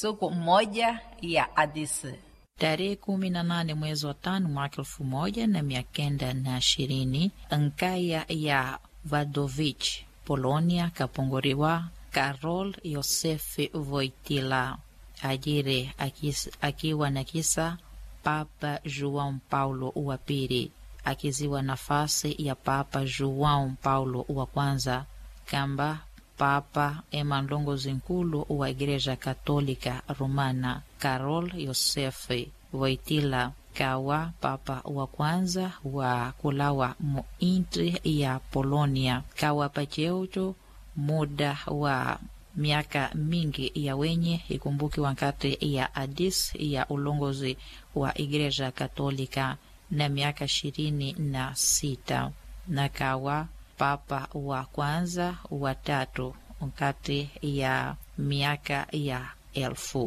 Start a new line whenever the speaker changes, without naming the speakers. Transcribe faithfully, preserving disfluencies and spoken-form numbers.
siku moja ya Addis.
Tarehe kumi na nane mwezi wa tano mwaka elfu moja na mia kenda na ishirini nkaya ya Wadowicz Polonia kapongoriwa Karol Józef Wojtyła ajire akis, akiwa na kisa Papa João Paulo wa pili akiziwa nafasi ya Papa João Paulo wa kwanza kamba Papa ema mlongozi nkulu wa Igreja Katolika Romana. Karol Józef Wojtyła kawa papa wa kwanza wa kulawa mu intri ya Polonia, kawa pacheucho muda wa miaka mingi ya wenye ikumbuki wakati ya Addis ya ulongozi wa Igreja Katolika na miaka ishirini na sita na kawa papa wa kwanza wa tatu wakati ya miaka ya elfu.